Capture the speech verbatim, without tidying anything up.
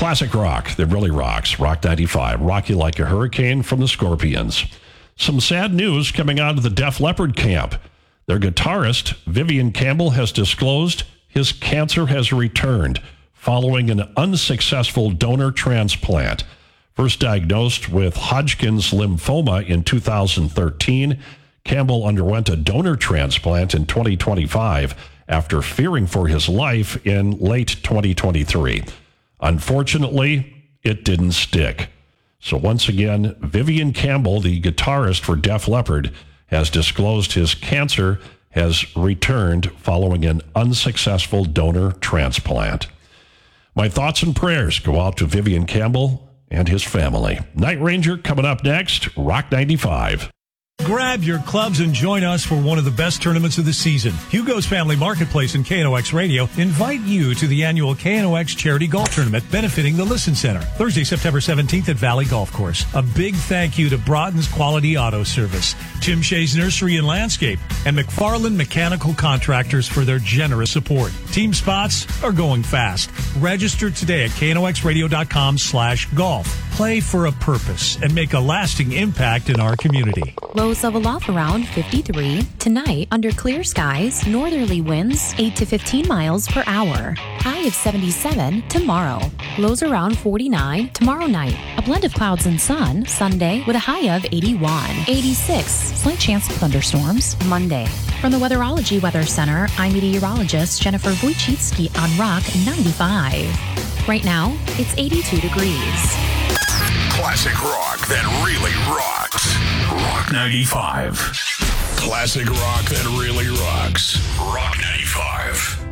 classic rock that really rocks. Rock ninety-five, Rock You Like a Hurricane from the Scorpions. Some sad news coming out of the Def Leppard camp. Their guitarist, Vivian Campbell, has disclosed his cancer has returned following an unsuccessful donor transplant. First diagnosed with Hodgkin's lymphoma in two thousand thirteen, Campbell underwent a donor transplant in twenty twenty-five after fearing for his life in late twenty twenty-three. Unfortunately, it didn't stick. So once again, Vivian Campbell, the guitarist for Def Leppard, has disclosed his cancer has returned following an unsuccessful donor transplant. My thoughts and prayers go out to Vivian Campbell and his family. Night Ranger coming up next, Rock ninety-five. Grab your clubs and join us for one of the best tournaments of the season. Hugo's Family Marketplace and K N O X Radio invite you to the annual K N O X Charity Golf Tournament benefiting the Listen Center, Thursday, September seventeenth at Valley Golf Course. A big thank you to Broughton's Quality Auto Service, Tim Shea's Nursery and Landscape, and McFarland Mechanical Contractors for their generous support. Team spots are going fast. Register today at knoxradio.com slash golf. Play for a purpose and make a lasting impact in our community. Lows of aloft around fifty-three. Tonight, under clear skies, northerly winds eight to fifteen miles per hour. High of seventy-seven tomorrow. Lows around forty-nine tomorrow night. A blend of clouds and sun Sunday with a high of eighty-one. eighty-six. Slight chance of thunderstorms Monday. From the Weatherology Weather Center, I'm meteorologist Jennifer Wojcicki on Rock ninety-five. Right now, it's eighty-two degrees. Classic rock that really rocks. Rock ninety-five. Classic rock that really rocks. Rock ninety-five.